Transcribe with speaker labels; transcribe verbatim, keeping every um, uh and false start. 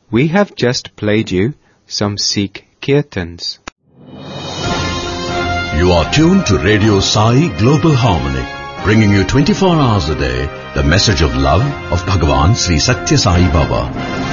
Speaker 1: We have just played you some Sikh Kirtans.
Speaker 2: You are tuned to Radio Sai Global Harmony, bringing you twenty-four hours a day the message of love of Bhagavan Sri Satya Sai Baba.